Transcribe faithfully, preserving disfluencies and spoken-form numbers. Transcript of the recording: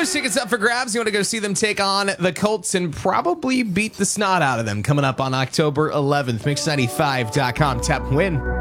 Steelers tickets up for grabs. You want to go see them take on the Colts and probably beat the snot out of them coming up on October eleventh. Mix ninety-five dot com. Tap win.